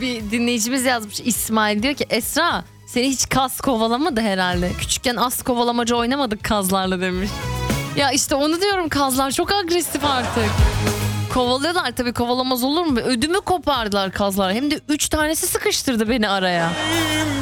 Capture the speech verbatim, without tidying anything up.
Bir dinleyicimiz yazmış, İsmail diyor ki Esra seni hiç kaz kovalamadı herhalde. Küçükken as kovalamacı oynamadık kazlarla demiş. Ya işte onu diyorum, kazlar çok agresif artık. Kovalıyorlar tabii, kovalamaz olur mu? Ödümü kopardılar kazlar. Hem de üç tanesi sıkıştırdı beni araya.